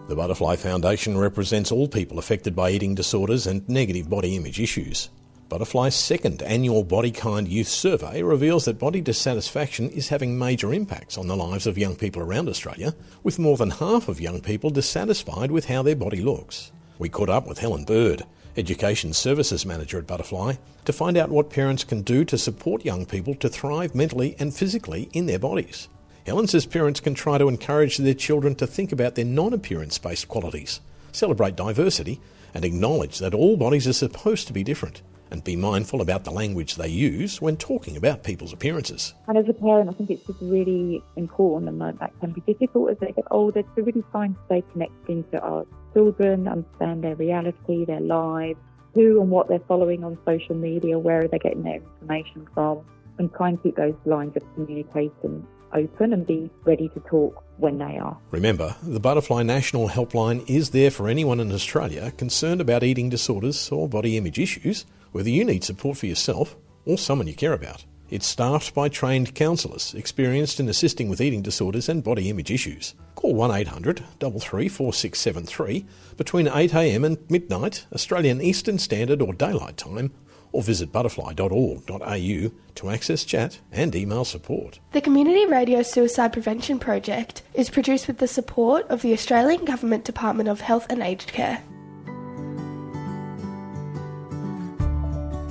The Butterfly Foundation represents all people affected by eating disorders and negative body image issues. Butterfly's second annual Body Kind Youth Survey reveals that body dissatisfaction is having major impacts on the lives of young people around Australia, with more than half of young people dissatisfied with how their body looks. We caught up with Helen Bird, Education Services Manager at Butterfly, to find out what parents can do to support young people to thrive mentally and physically in their bodies. Helen says parents can try to encourage their children to think about their non-appearance-based qualities, celebrate diversity, and acknowledge that all bodies are supposed to be different, and be mindful about the language they use when talking about people's appearances. And as a parent, I think it's just really important, and that can be difficult as they get older, to really try and stay connected to our children, understand their reality, their lives, who and what they're following on social media, where are they getting their information from, and try and keep those lines of communication open and be ready to talk when they are. Remember, the Butterfly National Helpline is there for anyone in Australia concerned about eating disorders or body image issues, whether you need support for yourself or someone you care about. It's staffed by trained counsellors experienced in assisting with eating disorders and body image issues. Call 1800 33 4673 between 8am and midnight, Australian Eastern Standard or Daylight Time, or visit butterfly.org.au to access chat and email support. The Community Radio Suicide Prevention Project is produced with the support of the Australian Government Department of Health and Aged Care.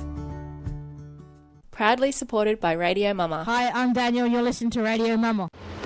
Proudly supported by Radio Mama. Hi, I'm Daniel. You're listening to Radio Mama.